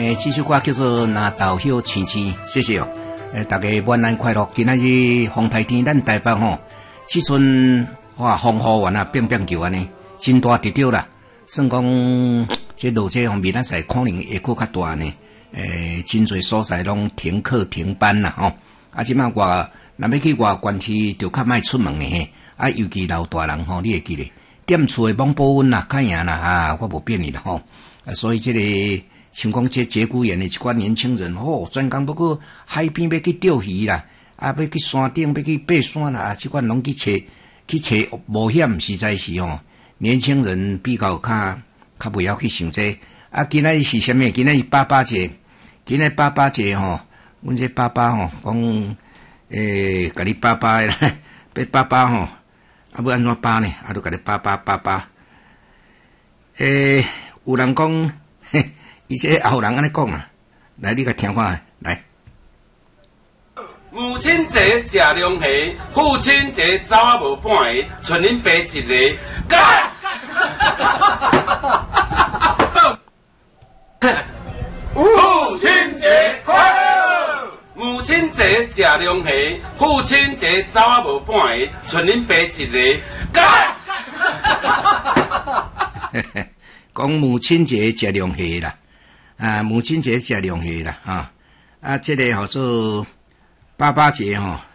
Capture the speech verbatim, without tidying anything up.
诶，这首歌叫做《拿豆晓青青》，谢谢哦。诶，大家万安快乐！今仔日风台天，咱台北吼，即阵哇风雨完啊，变变球安尼，真大得着啦。算讲这落这方面，咱才可能会搁较大呢。诶，真侪所在拢停课停班啦吼。啊，即摆外若要去外县市，就较莫出门诶嘿。啊，尤其老大人吼，你会记咧，踮厝诶网保温啦，较赢啦啊，我无变你啦吼。啊，所以这个。像讲这节骨眼的一寡年轻人，吼，专工要去海边要去钓鱼啦，啊，要去山顶要去爬山啦，啊，这款拢去找去找冒险，实在是吼，年轻人比较较较袂晓去想这。啊，今仔日是啥物？今仔日爸爸节，今仔爸爸节吼，阮这爸爸吼讲，诶，甲你爸爸啦，要爸爸吼，啊，要安怎爸呢？啊，都甲你爸爸爸爸。诶，有人讲，嘿。伊这后人安尼讲啊，来，你甲听看来。 母亲节食两下，父亲节走啊无半下，剩恁爸一个。干！父亲节快乐！母亲节食两下，父亲节走啊无半下，剩恁爸一个。干！ 讲母亲节食两下啦。啊，母亲节食两下啦，哈啊，这个叫做爸爸节吼，